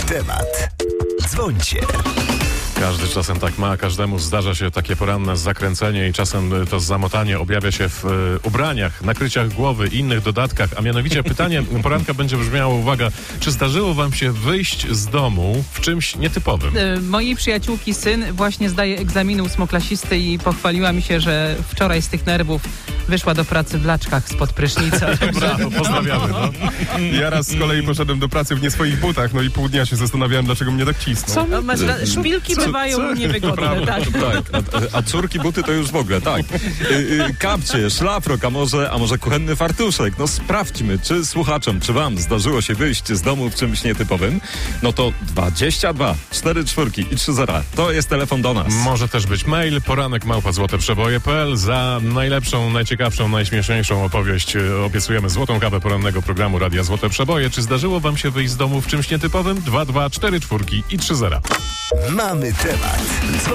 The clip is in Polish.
temat. Dzwońcie. Każdy czasem tak ma, każdemu zdarza się takie poranne zakręcenie i czasem to zamotanie objawia się w ubraniach, nakryciach głowy i innych dodatkach, a mianowicie pytanie poranka będzie brzmiało, uwaga, czy zdarzyło wam się wyjść z domu w czymś nietypowym? Mojej przyjaciółki syn właśnie zdaje egzamin ósmoklasisty i pochwaliła mi się, że wczoraj z tych nerwów wyszła do pracy w laczkach spod prysznica. Brawo, pozdrawiamy. No. Ja raz z kolei poszedłem do pracy w nie swoich butach, no i pół dnia się zastanawiałem, dlaczego mnie tak cisną. No, szpilki bywają niewygodne, tak. Tak, a córki buty to już w ogóle, tak. Kapcie, szlafrok, a może kuchenny fartuszek. No sprawdźmy, czy słuchaczom, czy wam zdarzyło się wyjść z domu w czymś nietypowym. No to 22 44 i 30. To jest telefon do nas. Może też być mail, poranek@złoteprzeboje.pl. Za najlepszą, najciekawszą, najśmieszniejszą opowieść obiecujemy złotą kawę porannego programu Radia Złote Przeboje. Czy zdarzyło wam się wyjść z domu w czymś nietypowym? 22 44 i 30. Mamy temat.